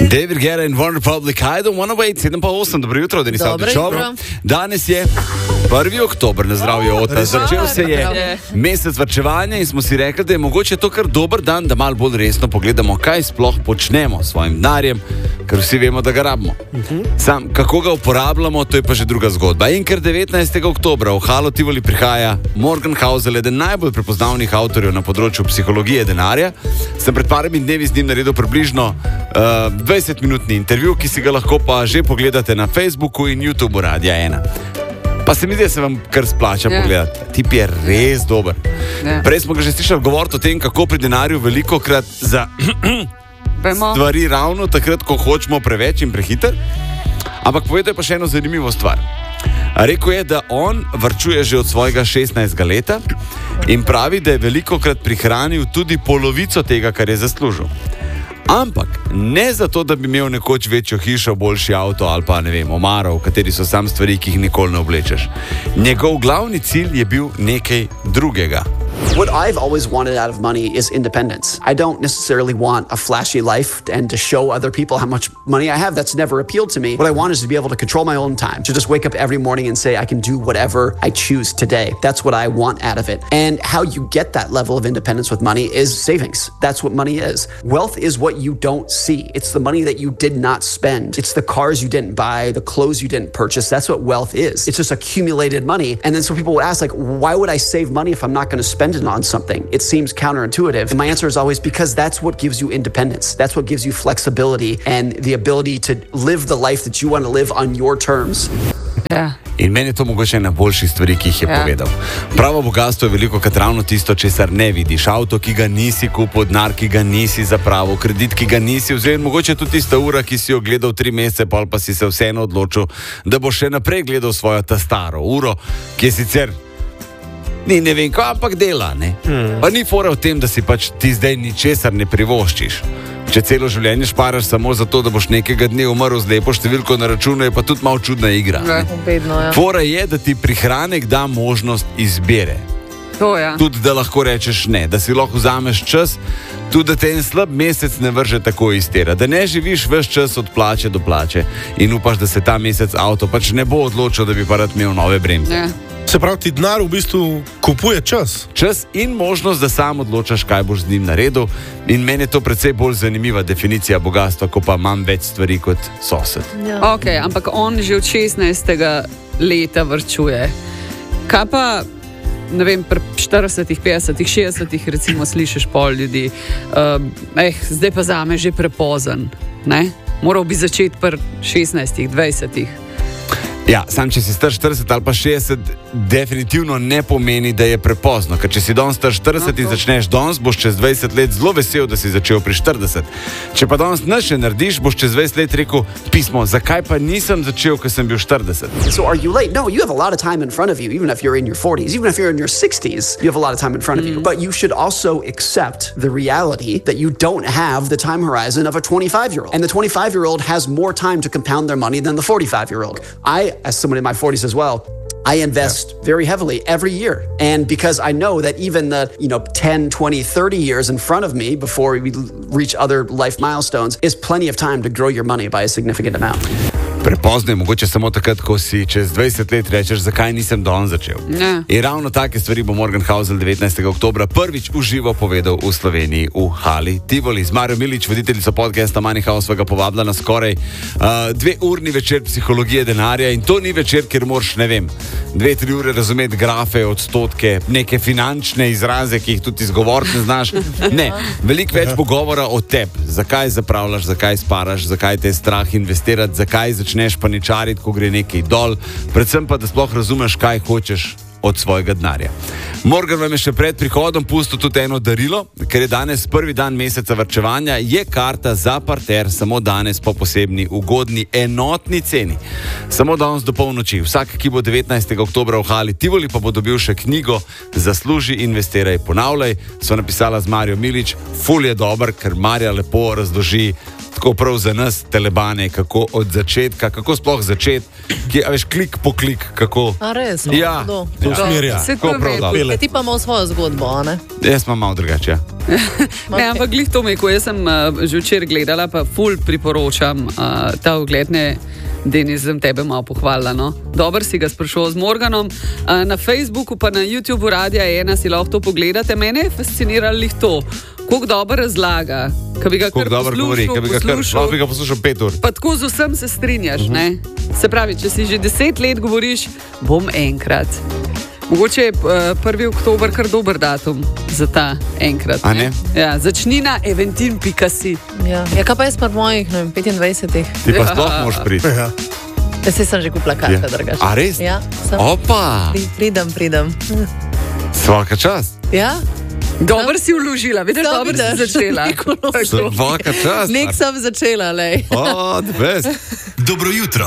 David Guetta in One Republic, I don't wanna wait, 7:08, dobro jutro, Denis Avdićov. Danes je 1. oktober, na zdravje Ota. Začel se je mesec varčevanja in smo si rekli, da je mogoče to kar dober dan, da malo bolj resno pogledamo, kaj sploh počnemo s svojim denarjem, ker vsi vemo, da ga rabimo. Sam, kako ga uporabljamo, to je pa že druga zgodba. In ker 19. oktobra v Halo Tivoli prihaja Morgan Housel, eden najbolj prepoznavnih avtorjev na področju psihologije denarja, sem pred parimi dnevi z njim naredil približno 20-minutni intervju, ki si ga lahko pa že pogledate na Facebooku in YouTubeu Radia 1. Pa se mi zdi, da se vam kar splača pogledati. Tip je res dober. Prej smo ga že slišali govoriti o tem, kako pri denarju velikokrat za stvari ravno takrat, ko hočemo preveč in prehiter. Ampak povedal je pa še eno zanimivo stvar. Rekel je, da on varčuje že od svojega 16. leta in pravi, da je velikokrat prihranil tudi polovico tega, kar je zaslužil. Ampak ne zato, da bi imel nekoč večjo hišo, boljši avto ali pa ne vem, omaro, v kateri so sam stvari, ki jih nikoli ne oblečeš. Njegov glavni cilj je bil nekaj drugega. What I've always wanted out of money is independence. I don't necessarily want a flashy life and to show other people how much money I have. That's never appealed to me. What I want is to be able to control my own time, to just wake up every morning and say I can do whatever I choose today. That's what I want out of it. And how you get that level of independence with money is savings. That's what money is. Wealth is what you don't see. It's the money that you did not spend. It's the cars you didn't buy, the clothes you didn't purchase. That's what wealth is. It's just accumulated money. And then some people will ask, like, why would I save money if I'm not going to spend it on something? It seems counterintuitive. And my answer is always because that's what gives you independence. That's what gives you flexibility and the ability to live the life that you want to live on your terms. Ja. In meni je to mogoče ena boljših stvari, ki jih je povedal. Pravo bogatstvo je velikokrat ravno tisto, česar ne vidiš. Avto, ki ga nisi kupil, denar, ki ga nisi zapravil, kredit, ki ga nisi vzel, mogoče tudi tista ura, ki si jo gledal 3 mesece, pa si se vseeno odločil, da boš še naprej gledal svojo ta staro uro, ki je sicer ni ne vem kaj, ampak dela, ne? Pa ni fora v tem, da si pač ti zdaj ničesar ne privoščiš. Če celo življenje šparaš samo zato, da boš nekega dne umrl z lepo številko na računu, je pa tudi malo čudna igra. Fora je, da ti prihranek da možnost izbire. Tudi, da lahko rečeš ne, da si lahko vzameš čas, tudi, da te en slab mesec ne vrže tako iz tera, da ne živiš ves čas od plače do plače in upaš, da se ta mesec avto pač ne bo odločil, da bi pa rad imel nove bremze. Se pravi, ti denar v bistvu kupuje čas. Čas in možnost, da sam odločaš, kaj boš z njim naredil. In meni je to precej bolj zanimiva definicija bogatstva, ko pa imam več stvari kot sosed. Ok, ampak on že od 16. leta varčuje. Kaj pa, ne vem, pri 40, 50, 60 recimo slišiš pol ljudi, zdaj pa zame že prepozen, ne? Moral bi začeti pri 16, 20. Ja, sam če si star 40 ali pa 60, definitivno ne pomeni, da je prepozno. Ker če si danes star 40 in začneš danes, boš čez 20 let zelo vesel, da si začel pri 40. Če pa danes nič ne narediš, boš čez 20 let rekel pismo, zakaj pa nisem začel, ko sem bil 40. So are you late? No, you have a lot of time in front of you, even if you're in your 40s, even if you're in your 60s, you have a lot of time in front of you. But you should also accept the reality that you don't have the time horizon of a 25-year-old. And the 25-year-old has more time to compound their money than the 45-year-old. As someone in my 40s as well, I invest very heavily every year. And because I know that even the 10, 20, 30 years in front of me before we reach other life milestones is plenty of time to grow your money by a significant amount. Prepozno je mogoče samo takrat, ko si čez 20 let rečeš, zakaj nisem danes začel. In ravno take stvari bo Morgan Housel 19. oktobra prvič v živo povedal v Sloveniji v Hali Tivoli. Z Marijo Milič, voditeljico podcasta Money House, ga povabila na skoraj 2-urni večer psihologije denarja. In to ni večer, kjer moraš, ne vem, 2-3 ure razumeti grafe, odstotke, neke finančne izraze, ki jih tudi izgovoriti ne znaš. Ne, veliko več bo govora o tebi. Zakaj zapravljaš, zakaj sparaš, zakaj te je strah investirati, zakaj začneš paničariti, ko gre nekaj dol, predvsem pa, da sploh razumeš, kaj hočeš od svojega denarja. Morgan vam je še pred prihodom pustil tudi eno darilo, ker je danes prvi dan meseca varčevanja, je karta za parter samo danes po posebni ugodni enotni ceni. Samo danes do polnoči. Vsak, ki bo 19. oktobra v Hali Tivoli, pa bo dobil še knjigo Zasluži, investiraj, ponavljaj. So napisala z Marijo Milič. Ful je dober, ker Marja lepo razloži tako prav za nas, telebane, kako od začetka, kako sploh začeti, veš, klik po klik, kako. A res? Ja, to usmerja. Kako prav dobro. Ti pa imamo svojo zgodbo, ne? Jaz imam malo drugače, ja. Ne, ampak glih to ko jaz sem že včeraj gledala, pa ful priporočam ta ogled, Denis, sem tebe malo pohvalila, no. Dober si ga sprašal z Morganom. Na Facebooku pa na YouTubeu Radia 1 si lahko to pogledate. Mene je fasciniralo to, koliko dobro razlaga, ko bi ga kar poslušal. Bi ga poslušal 5 ur. Pa tako z vsem se strinjaš, ne? Se pravi, če si že 10 let govoriš, bom enkrat. Mogoče je 1. oktober kar dober datum za ta enkrat. A ne? Ja, začni na eventin.si. Ja, kaj pa jaz pa mojih, 25. Ti pa sploh moš priti. Ja. Jaz sem že kupila karte, drugače. A res? Ja, sem. Opa! Pridem. Svaka čast. Ja? Dobro si vložila, vidiš, dobro si začela. Svaka čast. Nek sem začela, lej. Oh, the best. Dobro jutro.